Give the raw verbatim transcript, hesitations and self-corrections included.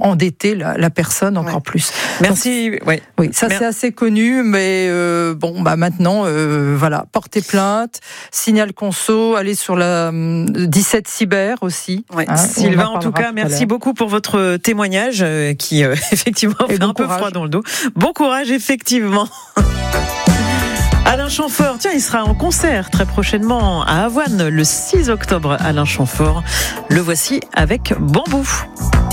endetter la, la personne encore ouais. plus. Merci. Donc, oui. oui, ça Merci. C'est assez connu, mais euh, bon, bah maintenant, euh, voilà, portez plainte, signal conso, allez sur la euh, dix-sept cyber aussi. Ouais. Hein, Sylvain, en tout cas, merci beaucoup pour votre témoignage euh, qui euh, effectivement fait bon un courage. peu froid dans le dos. Bon courage, effectivement. Alain Chamfort, tiens, il sera en concert très prochainement à Avoine le six octobre. Alain Chamfort, le voici avec Bambou.